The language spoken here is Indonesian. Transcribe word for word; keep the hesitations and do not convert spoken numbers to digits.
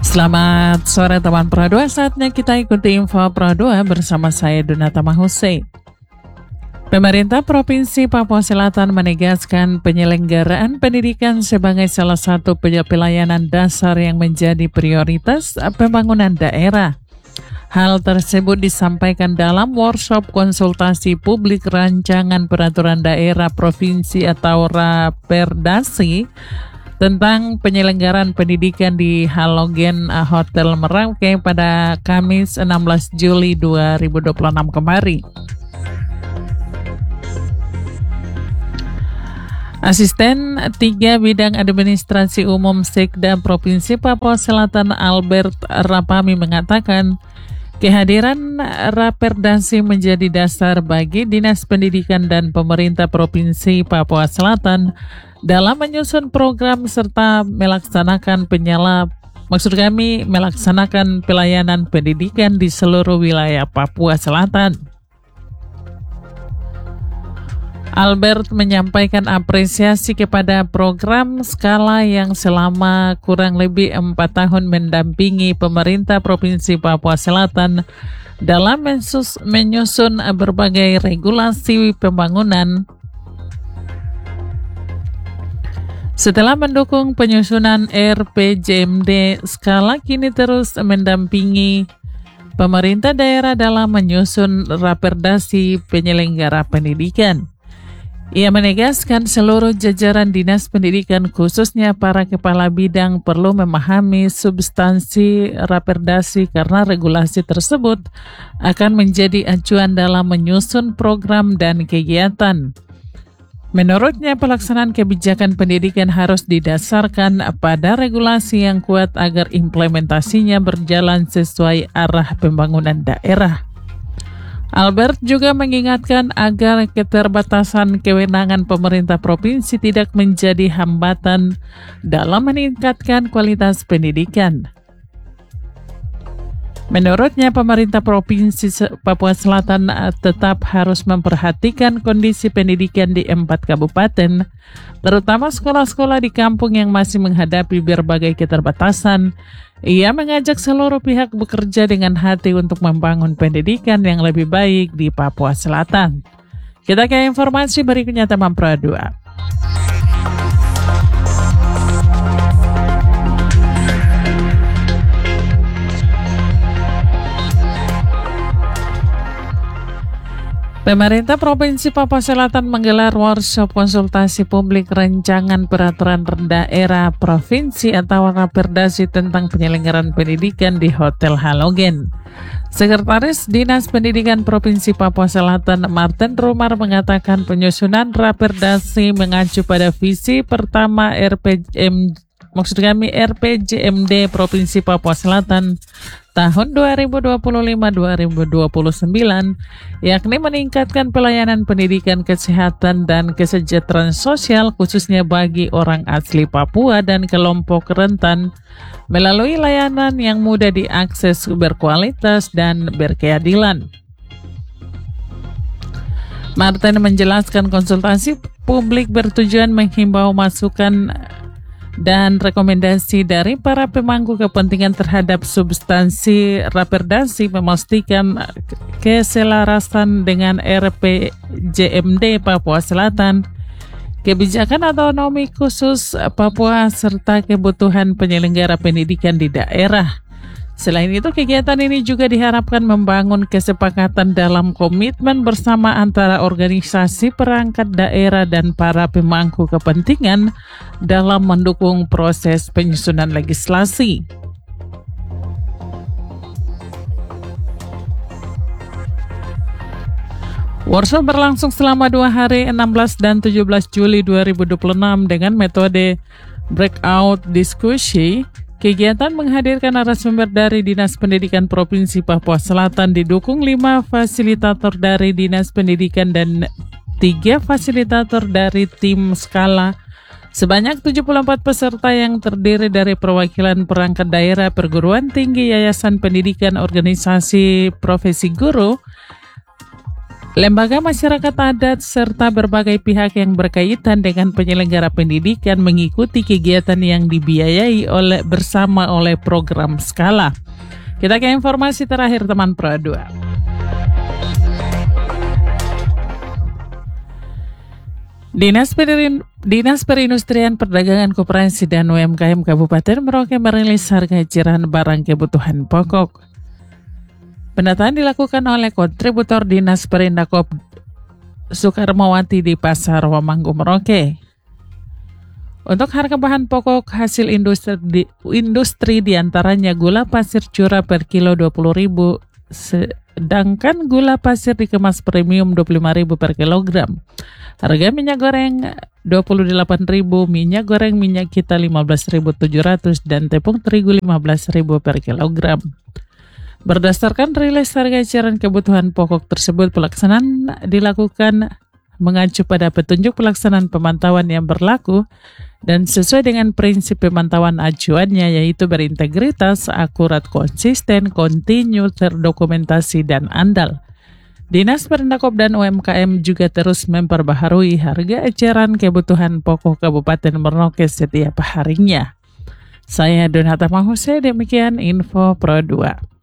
Selamat sore teman Pro dua, saatnya kita ikuti info Pro dua bersama saya Donata Mahuse. Pemerintah Provinsi Papua Selatan menegaskan penyelenggaraan pendidikan sebagai salah satu pelayanan dasar yang menjadi prioritas pembangunan daerah. Hal tersebut disampaikan dalam workshop konsultasi publik rancangan peraturan daerah provinsi atau Raperdasi tentang penyelenggaraan pendidikan di Halogen Hotel Merauke pada Kamis enam belas Juli dua ribu dua puluh enam kemarin. Asisten tiga Bidang Administrasi Umum Sekda Provinsi Papua Selatan Albert Rapami mengatakan kehadiran Raperdasi menjadi dasar bagi Dinas Pendidikan dan pemerintah Provinsi Papua Selatan dalam menyusun program serta melaksanakan penyala maksud kami melaksanakan pelayanan pendidikan di seluruh wilayah Papua Selatan. Albert menyampaikan apresiasi kepada program skala yang selama kurang lebih empat tahun mendampingi pemerintah Provinsi Papua Selatan dalam menyusun berbagai regulasi pembangunan. Setelah mendukung penyusunan R P J M D, skala kini terus mendampingi pemerintah daerah dalam menyusun Raperdasi penyelenggara pendidikan. Ia menegaskan seluruh jajaran dinas pendidikan khususnya para kepala bidang perlu memahami substansi Raperdasi karena regulasi tersebut akan menjadi acuan dalam menyusun program dan kegiatan. Menurutnya, pelaksanaan kebijakan pendidikan harus didasarkan pada regulasi yang kuat agar implementasinya berjalan sesuai arah pembangunan daerah. Albert juga mengingatkan agar keterbatasan kewenangan pemerintah provinsi tidak menjadi hambatan dalam meningkatkan kualitas pendidikan. Menurutnya, pemerintah Provinsi Papua Selatan tetap harus memperhatikan kondisi pendidikan di empat kabupaten, terutama sekolah-sekolah di kampung yang masih menghadapi berbagai keterbatasan. Ia mengajak seluruh pihak bekerja dengan hati untuk membangun pendidikan yang lebih baik di Papua Selatan. Kita ke informasi berikutnya teman Pro dua. Pemerintah Provinsi Papua Selatan menggelar workshop konsultasi publik rancangan peraturan daerah provinsi atau Raperdasi tentang penyelenggaraan pendidikan di Hotel Halogen. Sekretaris Dinas Pendidikan Provinsi Papua Selatan Martin Rumar mengatakan penyusunan Raperdasi mengacu pada visi pertama R P J M maksud kami R P J M D Provinsi Papua Selatan tahun dua ribu dua puluh lima sampai dua ribu dua puluh sembilan, yakni meningkatkan pelayanan pendidikan, kesehatan, dan kesejahteraan sosial khususnya bagi orang asli Papua dan kelompok rentan melalui layanan yang mudah diakses, berkualitas, dan berkeadilan. Martin menjelaskan konsultasi publik bertujuan menghimbau masukan dan rekomendasi dari para pemangku kepentingan terhadap substansi Raperdasi, memastikan keselarasan dengan R P J M D Papua Selatan, kebijakan otonomi khusus Papua, serta kebutuhan penyelenggara pendidikan di daerah. Selain itu, kegiatan ini juga diharapkan membangun kesepakatan dalam komitmen bersama antara organisasi perangkat daerah dan para pemangku kepentingan dalam mendukung proses penyusunan legislasi. Workshop berlangsung selama dua hari, enam belas dan tujuh belas Juli dua ribu dua puluh enam dengan metode breakout diskusi. Kegiatan menghadirkan narasumber dari Dinas Pendidikan Provinsi Papua Selatan, didukung lima fasilitator dari Dinas Pendidikan dan tiga fasilitator dari tim skala. Sebanyak tujuh puluh empat peserta yang terdiri dari perwakilan perangkat daerah, perguruan tinggi, yayasan pendidikan, organisasi profesi guru, Lembaga masyarakat adat serta berbagai pihak yang berkaitan dengan penyelenggara pendidikan mengikuti kegiatan yang dibiayai oleh bersama oleh program Skala. Kita ke informasi terakhir teman Pro dua. Dinas, Perin, Dinas Perindustrian Perdagangan Koperasi dan U M K M Kabupaten Merauke merilis harga eceran barang kebutuhan pokok. Pendataan dilakukan oleh kontributor Dinas Perindakop Soekarmawati di Pasar Wamanggu Merauke. Untuk harga bahan pokok hasil industri, di, industri diantaranya gula pasir curah per kilo dua puluh ribu, sedangkan gula pasir dikemas premium dua puluh lima ribu per kilogram. Harga minyak goreng dua puluh delapan ribu, minyak goreng minyak kita lima belas ribu tujuh ratus dan tepung terigu lima belas ribu per kilogram. Berdasarkan rilis harga eceran kebutuhan pokok tersebut, pelaksanaan dilakukan mengacu pada petunjuk pelaksanaan pemantauan yang berlaku dan sesuai dengan prinsip pemantauan acuannya, yaitu berintegritas, akurat, konsisten, kontinu, terdokumentasi, dan andal. Dinas Perindakop dan U M K M juga terus memperbaharui harga eceran kebutuhan pokok Kabupaten Merauke setiap harinya. Saya Donata Mahuse, demikian info Pro dua.